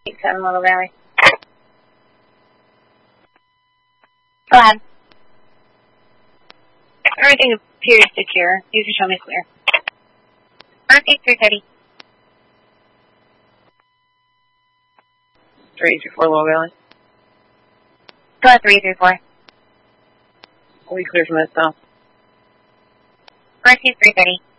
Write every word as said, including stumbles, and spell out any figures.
eight seven Little Valley. Go ahead. Everything appears secure. You can show me clear. Mark eight three thirty. three three four Little Valley. Go ahead, three three four. We clear from that south. Mark eight three thirty.